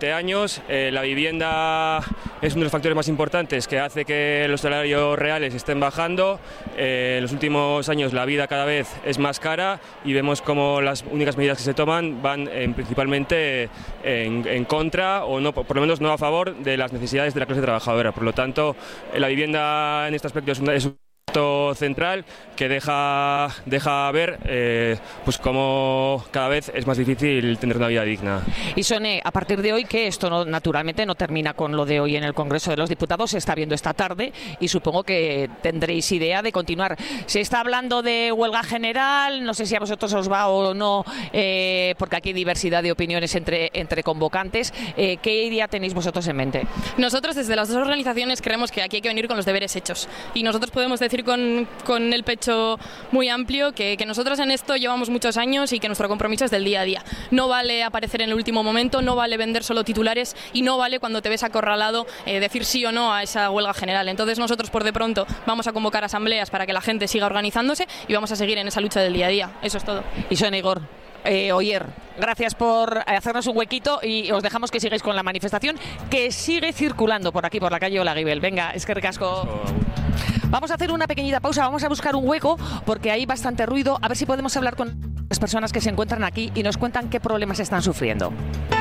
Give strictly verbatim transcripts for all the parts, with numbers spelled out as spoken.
años, eh, la vivienda es uno de los factores más importantes que hace que los salarios reales estén bajando. Eh, en los últimos años la vida cada vez es más cara y vemos como las únicas medidas que se toman van eh, principalmente en, en contra o no, por lo menos no a favor de las necesidades de la clase trabajadora. Por lo tanto, eh, la vivienda en este aspecto es una, es un central que deja, deja ver eh, pues cómo cada vez es más difícil tener una vida digna. Y Sone, a partir de hoy, que esto no, naturalmente no termina con lo de hoy en el Congreso de los Diputados, se está viendo esta tarde y supongo que tendréis idea de continuar. Se está hablando de huelga general, no sé si a vosotros os va o no, eh, porque aquí hay diversidad de opiniones entre, entre convocantes. Eh, ¿Qué idea tenéis vosotros en mente? Nosotros desde las dos organizaciones creemos que aquí hay que venir con los deberes hechos y nosotros podemos decir Con, con el pecho muy amplio que, que nosotros en esto llevamos muchos años y que nuestro compromiso es del día a día. No vale aparecer en el último momento, no vale vender solo titulares y no vale cuando te ves acorralado eh, decir sí o no a esa huelga general. Entonces nosotros por de pronto vamos a convocar asambleas para que la gente siga organizándose y vamos a seguir en esa lucha del día a día. Eso es todo. Y Sonia Igor, eh, Oyer, gracias por hacernos un huequito y os dejamos que sigáis con la manifestación que sigue circulando por aquí, por la calle Olaguibel. Venga, es que recasco. Vamos a hacer una pequeñita pausa, vamos a buscar un hueco porque hay bastante ruido, a ver si podemos hablar con las personas que se encuentran aquí y nos cuentan qué problemas están sufriendo.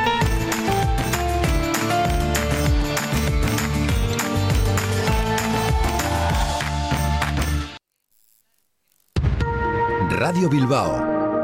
Radio Bilbao.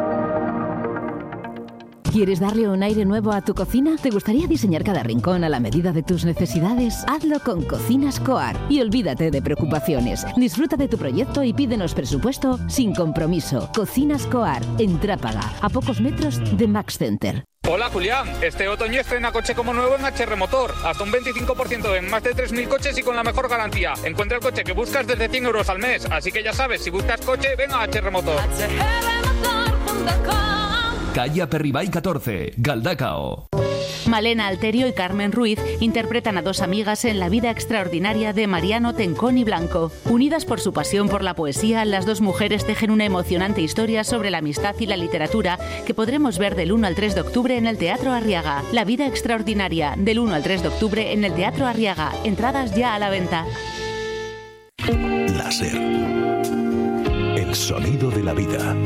¿Quieres darle un aire nuevo a tu cocina? ¿Te gustaría diseñar cada rincón a la medida de tus necesidades? Hazlo con Cocinas Coar y olvídate de preocupaciones. Disfruta de tu proyecto y pídenos presupuesto sin compromiso. Cocinas Coar, en Trápaga, a pocos metros de Max Center. Hola Julián, este otoño estrena coche como nuevo en H R Motor, hasta un veinticinco por ciento en más de tres mil coches y con la mejor garantía. Encuentra el coche que buscas desde cien euros al mes, así que ya sabes, si buscas coche, ven a H R Motor. H R motor punto com. Calle Aperribay catorce, Galdacao. Malena Alterio y Carmen Ruiz interpretan a dos amigas en la vida extraordinaria de Mariano Tencón y Blanco. Unidas por su pasión por la poesía, las dos mujeres tejen una emocionante historia sobre la amistad y la literatura que podremos ver del uno al tres de octubre en el Teatro Arriaga. La vida extraordinaria, del uno al tres de octubre en el Teatro Arriaga. Entradas ya a la venta. Láser. El sonido de la vida.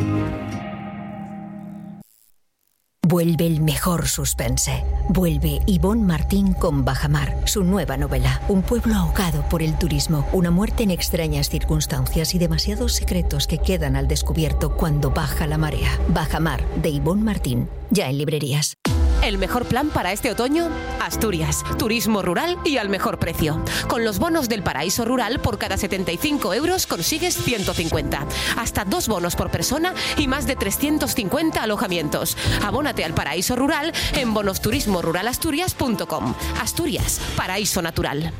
Vuelve el mejor suspense. Vuelve Ivonne Martín con Bajamar, su nueva novela. Un pueblo ahogado por el turismo, una muerte en extrañas circunstancias y demasiados secretos que quedan al descubierto cuando baja la marea. Bajamar, de Ivonne Martín, ya en librerías. El mejor plan para este otoño, Asturias, turismo rural y al mejor precio. Con los bonos del Paraíso Rural, por cada setenta y cinco euros consigues ciento cincuenta. Hasta dos bonos por persona y más de trescientos cincuenta alojamientos. Abónate al Paraíso Rural en bonos turismo rural asturias punto com. Asturias, paraíso natural.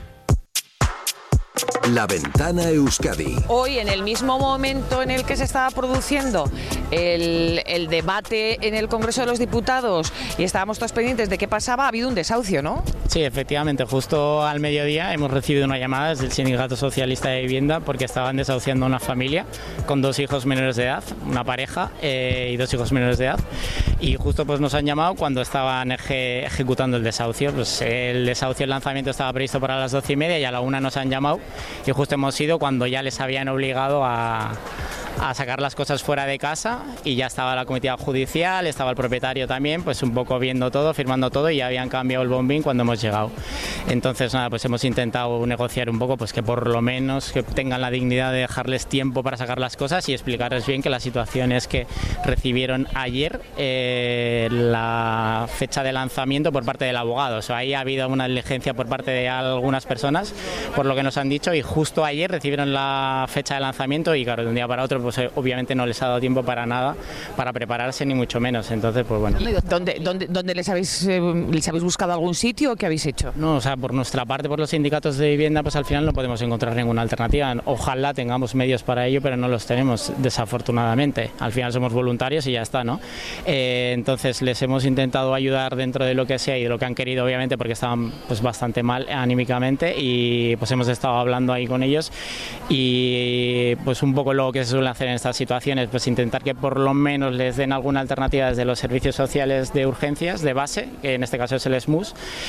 La Ventana Euskadi. Hoy, en el mismo momento en el que se estaba produciendo el, el debate en el Congreso de los Diputados y estábamos todos pendientes de qué pasaba, ha habido un desahucio, ¿no? Sí, efectivamente, justo al mediodía hemos recibido una llamada desde el Sindicato Socialista de Vivienda porque estaban desahuciando a una familia con dos hijos menores de edad, una pareja eh, y dos hijos menores de edad, y justo pues nos han llamado cuando estaban eje, ejecutando el desahucio. Pues el desahucio, el lanzamiento estaba previsto para las doce y media y a la una nos han llamado y justo hemos ido cuando ya les habían obligado a, a sacar las cosas fuera de casa y ya estaba la comitiva judicial, estaba el propietario también, pues un poco viendo todo, firmando todo y ya habían cambiado el bombín cuando hemos llegado. Entonces nada, pues hemos intentado negociar un poco, pues que por lo menos que tengan la dignidad de dejarles tiempo para sacar las cosas y explicarles bien que la situación es que recibieron ayer eh, la fecha de lanzamiento por parte del abogado. O sea, ahí ha habido una diligencia por parte de algunas personas, por lo que nos han dicho, y justo ayer recibieron la fecha de lanzamiento y claro, de un día para otro pues obviamente no les ha dado tiempo para nada para prepararse ni mucho menos. Entonces pues bueno. ¿Dónde, dónde, dónde les habéis eh, les habéis buscado algún sitio o qué habéis hecho? No, o sea, por nuestra parte, por los sindicatos de vivienda, pues al final no podemos encontrar ninguna alternativa. Ojalá tengamos medios para ello, pero no los tenemos, desafortunadamente. Al final somos voluntarios y ya está, ¿no? Eh, entonces les hemos intentado ayudar dentro de lo que sea y de lo que han querido, obviamente, porque estaban pues bastante mal anímicamente y pues hemos estado hablando ahí con ellos y pues un poco lo que se suele hacer hacer en estas situaciones? Pues intentar que por lo menos les den alguna alternativa desde los servicios sociales de urgencias, de base, que en este caso es el S M U S,